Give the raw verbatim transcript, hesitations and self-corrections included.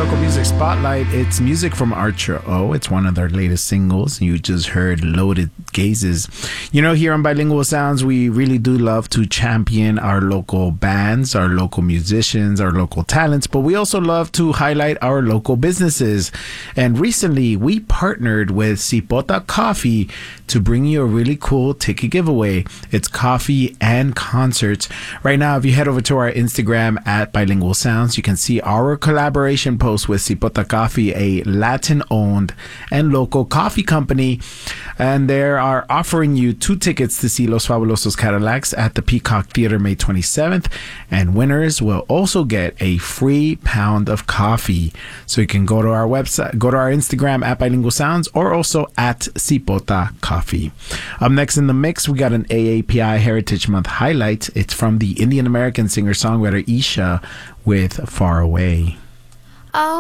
Local Music Spotlight. It's music from Archer O. It's one of their latest singles. You just heard Loaded Gazes. You know, here on Bilingual Sounds, we really do love to champion our local bands, our local musicians, our local talents, but we also love to highlight our local businesses. And recently, we partnered with Cipota Coffee to bring you a really cool ticket giveaway. It's coffee and concerts. Right now, if you head over to our Instagram at Bilingual Sounds, you can see our collaboration post with Cipota Coffee, a Latin-owned and local coffee company. And they are offering you two tickets to see Los Fabulosos Cadillacs at the Peacock Theater May twenty-seventh. And winners will also get a free pound of coffee. So you can go to our website, go to our Instagram at Bilingual Sounds, or also at Cipota Coffee. Up next in the mix, we got an A A P I Heritage Month highlight. It's from the Indian American singer-songwriter Isha with Far Away. Oh,